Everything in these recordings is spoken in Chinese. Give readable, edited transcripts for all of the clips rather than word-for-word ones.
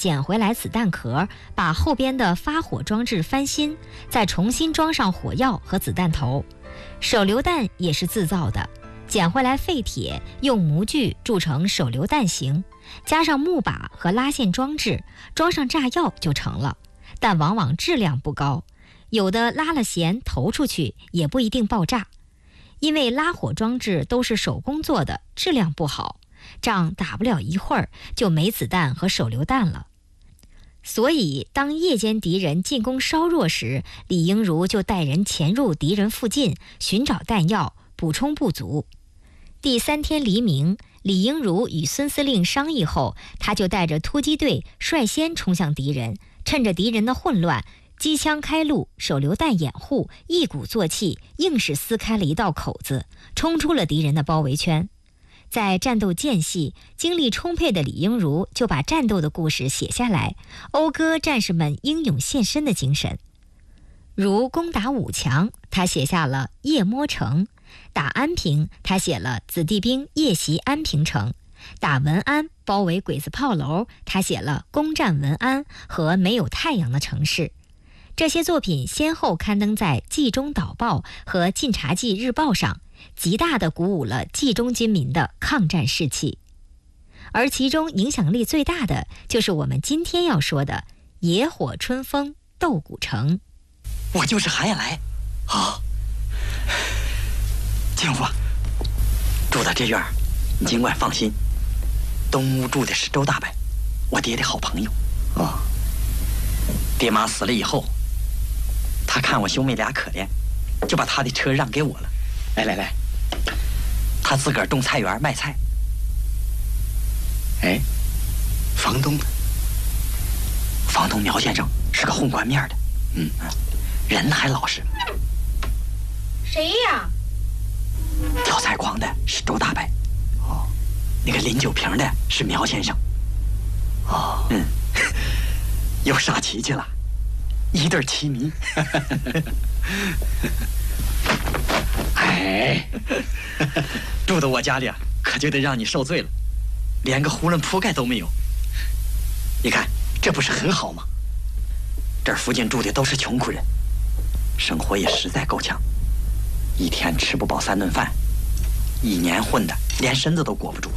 捡回来子弹壳，把后边的发火装置翻新，再重新装上火药和子弹头。手榴弹也是自造的，捡回来废铁，用模具铸成手榴弹形，加上木把和拉线装置，装上炸药就成了。但往往质量不高，有的拉了弦投出去也不一定爆炸，因为拉火装置都是手工做的，质量不好，仗打不了一会儿就没子弹和手榴弹了。所以当夜间敌人进攻稍弱时，李应如就带人潜入敌人附近寻找弹药，补充不足。第3天黎明，李应如与孙司令商议后，他就带着突击队率先冲向敌人，趁着敌人的混乱，机枪开路，手榴弹掩护，一鼓作气，硬是撕开了一道口子，冲出了敌人的包围圈。在战斗间隙，精力充沛的李应如就把战斗的故事写下来，讴歌战士们英勇献身的精神。如攻打武强，他写下了《夜摸城》；打安平，他写了《子弟兵夜袭安平城》；打文安，包围鬼子炮楼，他写了《攻占文安》和《没有太阳的城市》。这些作品先后刊登在《冀中导报》和《晋察冀日报》上，极大地鼓舞了冀中军民的抗战士气。而其中影响力最大的就是我们今天要说的野火春风斗古城。 我就是韩延来啊，姐夫，住在这院你尽管放心，东屋住的是周大伯，我爹的好朋友啊。爹妈死了以后，他看我兄妹俩可怜，就把他的车让给我了。来，他自个儿种菜园卖菜。哎，房东呢？房东苗先生是个混官面的，人还老实。 谁呀？ 挑菜筐的是周大伯，那个拎酒瓶的是苗先生。又杀棋去了，一对棋迷。哎，住到我家里可就得让你受罪了，连个囫囵铺盖都没有。你看这不是很好吗？这儿附近住的都是穷苦人，生活也实在够呛，一天吃不饱3顿饭，一年混的连身子都裹不住，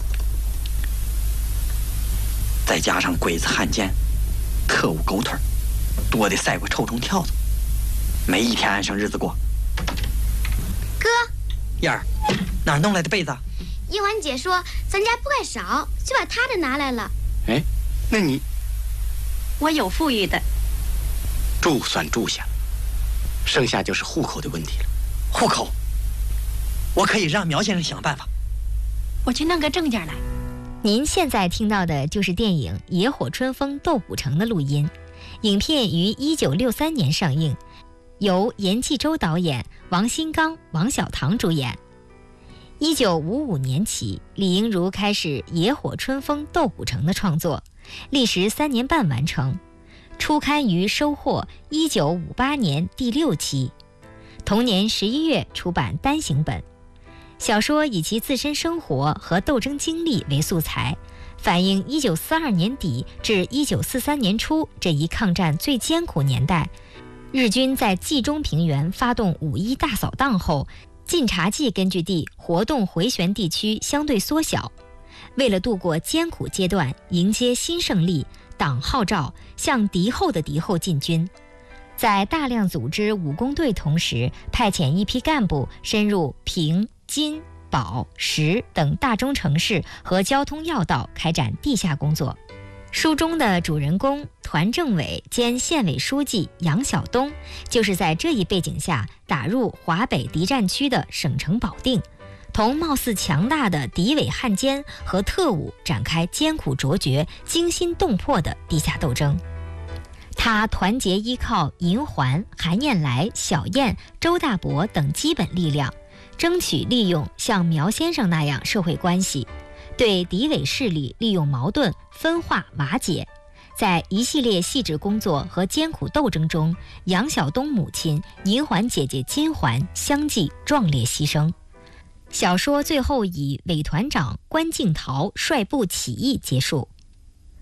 再加上鬼子汉奸、特务狗腿，多得赛过臭虫跳蚤，没一天安生日子过。 哥， 燕儿，哪儿弄来的被子？ 一环姐说咱家不该少，就把她的拿来了。 哎，那你我有富裕的， 住算住下，剩下就是户口的问题了。 户口，我可以让苗先生想办法。 我去弄个证件来。 您现在听到的就是电影《野火春风斗古城》的录音。影片于1963年上映，由严继洲导演，王新刚、王小棠主演。1955年起，李应如开始《野火春风斗古城》的创作，历时3年半完成，初刊于《收获》1958年第6期，同年11月出版单行本。小说以其自身生活和斗争经历为素材，反映1942年底至1943年初这一抗战最艰苦年代，日军在冀中平原发动5·1大扫荡后，晋察冀根据地活动回旋地区相对缩小。为了度过艰苦阶段，迎接新胜利，党号召向敌后的敌后进军，在大量组织武工队同时，派遣一批干部深入平、津、保、石等大中城市和交通要道开展地下工作。书中的主人公团政委兼县委书记杨晓东，就是在这一背景下打入华北敌占区的省城保定，同貌似强大的敌伪汉奸和特务展开艰苦卓绝、惊心动魄的地下斗争。他团结依靠银环、韩燕来、小燕、周大伯等基本力量，争取利用像苗先生那样社会关系，对敌伪势力利用矛盾分化瓦解。在一系列细致工作和艰苦斗争中，杨晓东母亲、银环姐姐金环相继壮烈牺牲。小说最后以伪团长关敬陶率部起义结束。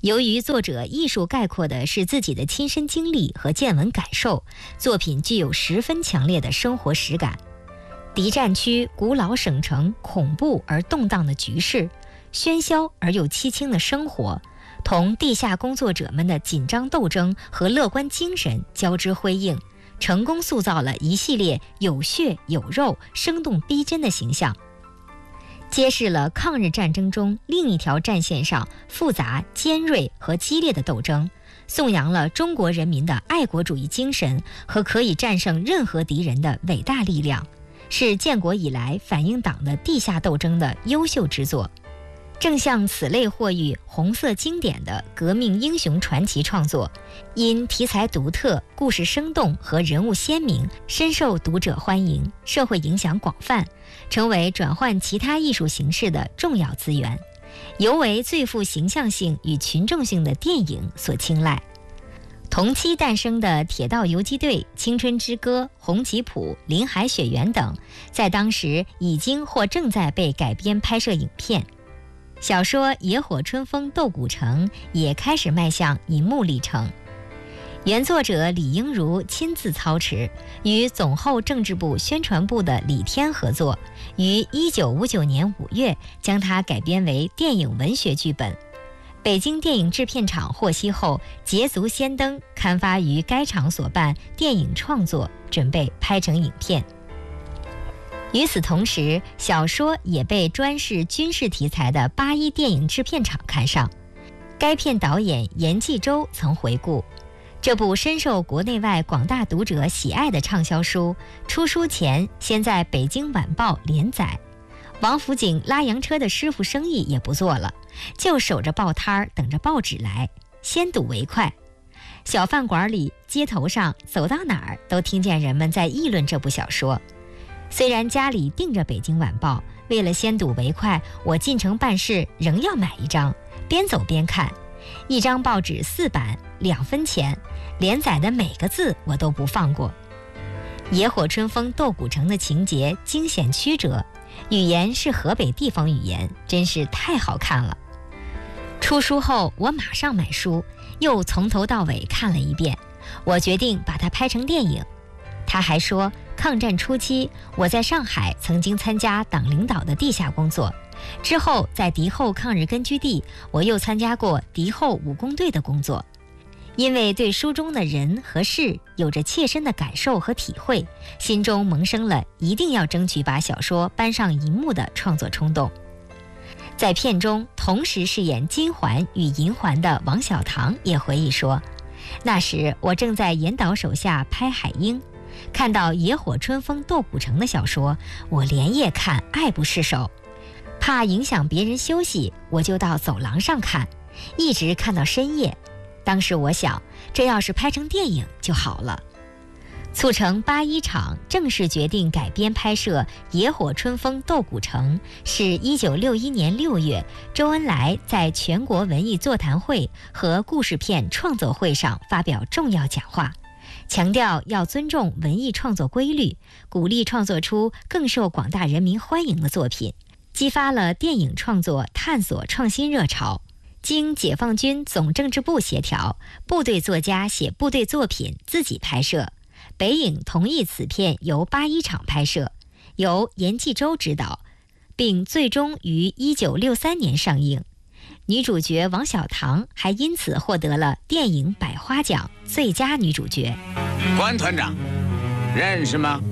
由于作者艺术概括的是自己的亲身经历和见闻感受，作品具有十分强烈的生活实感。敌占区古老省城恐怖而动荡的局势，喧嚣而又凄清的生活，同地下工作者们的紧张斗争和乐观精神交织辉映，成功塑造了一系列有血有肉、生动逼真的形象，揭示了抗日战争中另一条战线上复杂、尖锐和激烈的斗争，颂扬了中国人民的爱国主义精神和可以战胜任何敌人的伟大力量，是建国以来反映党的地下斗争的优秀之作。正像此类获誉红色经典的革命英雄传奇创作，因题材独特、故事生动和人物鲜明，深受读者欢迎，社会影响广泛，成为转换其他艺术形式的重要资源，尤为最富形象性与群众性的电影所青睐。同期诞生的《铁道游击队》《青春之歌》《红旗谱》《林海雪原》等，在当时已经或正在被改编拍摄影片。小说《野火春风斗古城》也开始迈向银幕历程。原作者李英如亲自操持，与总后政治部宣传部的李天合作，于1959年5月将它改编为电影文学剧本。北京电影制片厂获悉后，捷足先登，刊发于该厂所办电影创作，准备拍成影片。与此同时，小说也被专事军事题材的81电影制片厂看上。该片导演严继洲曾回顾，这部深受国内外广大读者喜爱的畅销书，出书前先在北京晚报连载。王府井拉洋车的师傅生意也不做了，就守着报摊儿等着报纸来，先睹为快。小饭馆里、街头上，走到哪儿都听见人们在议论这部小说。虽然家里订着北京晚报，为了先睹为快，我进城办事仍要买一张，边走边看。一张报纸4版，2分钱，连载的每个字我都不放过。野火春风斗古城的情节惊险曲折，语言是河北地方语言，真是太好看了。出书后我马上买书，又从头到尾看了一遍，我决定把它拍成电影。他还说，抗战初期我在上海曾经参加党领导的地下工作，之后在敌后抗日根据地，我又参加过敌后武工队的工作。因为对书中的人和事有着切身的感受和体会，心中萌生了一定要争取把小说搬上银幕的创作冲动。在片中同时饰演金环与银环的王小棠也回忆说，那时我正在严导手下拍海鹰，看到《野火春风斗古城》的小说，我连夜看，爱不释手。怕影响别人休息，我就到走廊上看，一直看到深夜。当时我想，这要是拍成电影就好了。促成81厂正式决定改编拍摄《野火春风斗古城》，是1961年6月，周恩来在全国文艺座谈会和故事片创作会上发表重要讲话，强调要尊重文艺创作规律，鼓励创作出更受广大人民欢迎的作品，激发了电影创作探索创新热潮。经解放军总政治部协调，部队作家写部队作品，自己拍摄。北影同意此片由81厂拍摄，由严继洲执导，并最终于1963年上映。女主角王小棠还因此获得了电影百花奖最佳女主角。 关团长，认识吗？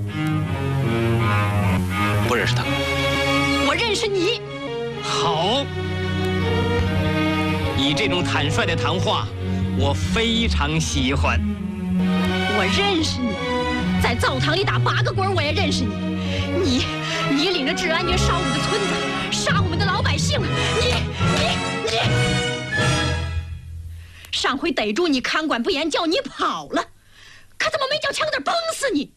不认识他。 我认识你。 好，你这种坦率的谈话，我非常喜欢。 我认识你，在灶堂里打8个滚我也认识你。你领着治安军烧我们的村子，杀我们的老百姓，你！上回逮住你看管不严，叫你跑了，可怎么没叫枪子崩死你？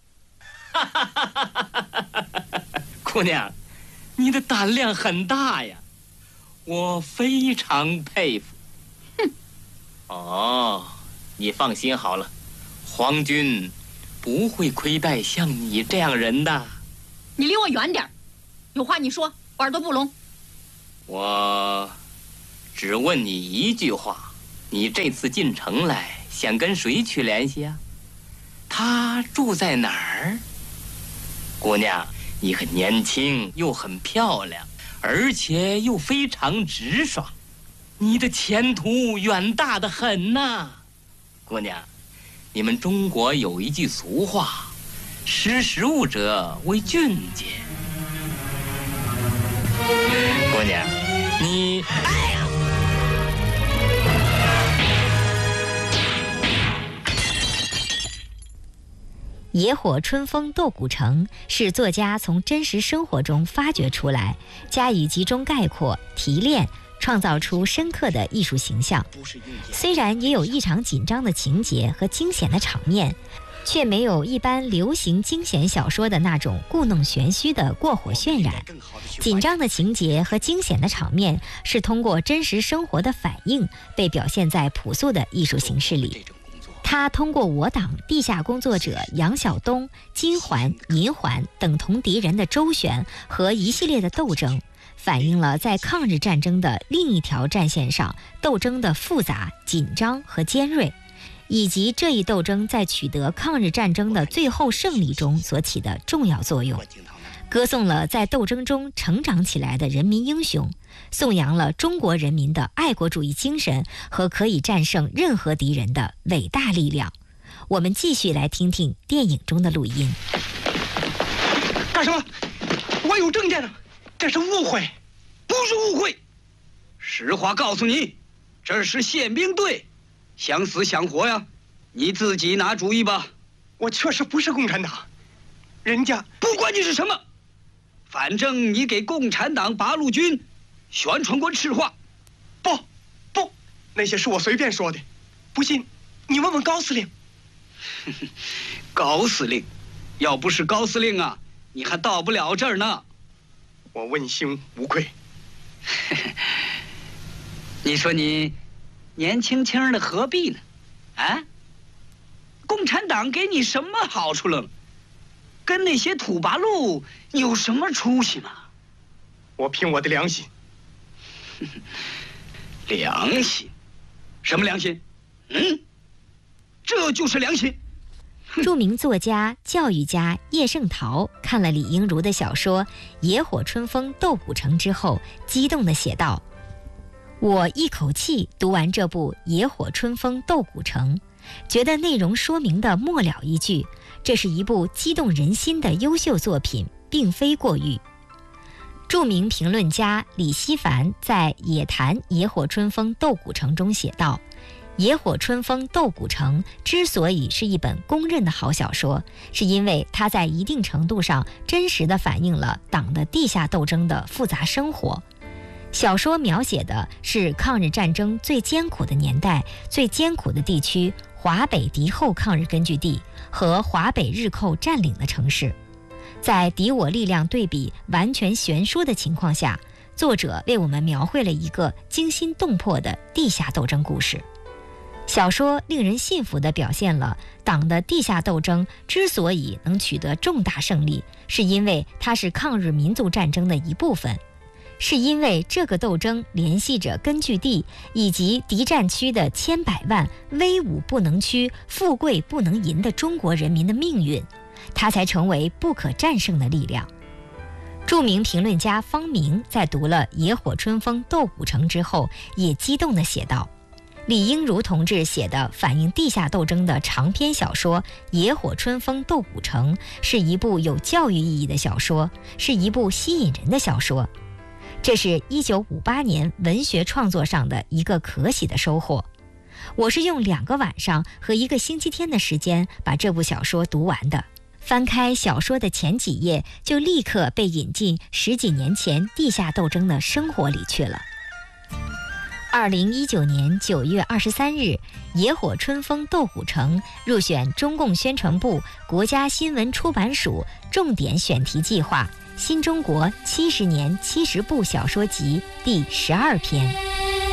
姑娘，你的胆量很大呀，我非常佩服。 哼！ 哦，你放心好了，皇军不会亏待像你这样人的。 你离我远点，有话你说，我耳朵不聋。 我只问你一句话， 你这次进城来，想跟谁去联系啊？他住在哪儿？姑娘，你很年轻，又很漂亮，而且又非常直爽，你的前途远大得很呐。姑娘，你们中国有一句俗话，识时务者为俊杰。姑娘，你野火春风斗古城是作家从真实生活中发掘出来，加以集中概括、提炼，创造出深刻的艺术形象。虽然也有异常紧张的情节和惊险的场面，却没有一般流行惊险小说的那种故弄玄虚的过火渲染。紧张的情节和惊险的场面是通过真实生活的反应被表现在朴素的艺术形式里。他通过我党地下工作者杨晓东、金环、银环等同敌人的周旋和一系列的斗争，反映了在抗日战争的另一条战线上斗争的复杂、紧张和尖锐，以及这一斗争在取得抗日战争的最后胜利中所起的重要作用，歌颂了在斗争中成长起来的人民英雄，颂扬了中国人民的爱国主义精神和可以战胜任何敌人的伟大力量。我们继续来听听电影中的录音。 干什么？我有证件呢，这是误会。 不是误会，实话告诉你，这是宪兵队，想死想活呀，你自己拿主意吧。 我确实不是共产党，人家不管你是什么，反正你给共产党八路军宣传过赤话。 不，那些是我随便说的，不信你问问高司令。 高司令，要不是高司令啊，你还到不了这儿呢。 我问心无愧。 你说你年轻轻的何必呢？啊？共产党给你什么好处了？跟那些土八路有什么出息吗？ 我凭我的良心。 良心？什么良心？这就是良心。 著名作家、教育家叶圣陶看了李英儒的小说《野火春风斗古城》之后，激动地写道：“我一口气读完这部《野火春风斗古城》，觉得内容说明的末了一句，这是一部激动人心的优秀作品，并非过誉。”著名评论家李希凡在《野谈野火春风斗古城》中写道：“野火春风斗古城之所以是一本公认的好小说，是因为它在一定程度上真实地反映了党的地下斗争的复杂生活。小说描写的是抗日战争最艰苦的年代、最艰苦的地区——华北敌后抗日根据地和华北日寇占领的城市。在敌我力量对比完全悬殊的情况下，作者为我们描绘了一个惊心动魄的地下斗争故事。小说令人信服地表现了党的地下斗争之所以能取得重大胜利，是因为它是抗日民族战争的一部分，是因为这个斗争联系着根据地以及敌占区的千百万威武不能屈、富贵不能淫的中国人民的命运，它才成为不可战胜的力量。著名评论家方明在读了《野火春风斗古城》之后，也激动地写道：“李英儒同志写的反映地下斗争的长篇小说《野火春风斗古城》是一部有教育意义的小说，是一部吸引人的小说。这是1958年文学创作上的一个可喜的收获。我是用2个晚上和1个星期天的时间把这部小说读完的。翻开小说的前几页，就立刻被引进10几年前地下斗争的生活里去了。2019年9月23日，《野火春风斗古城》入选中共宣传部国家新闻出版署重点选题计划新中国70年70部小说集第12篇。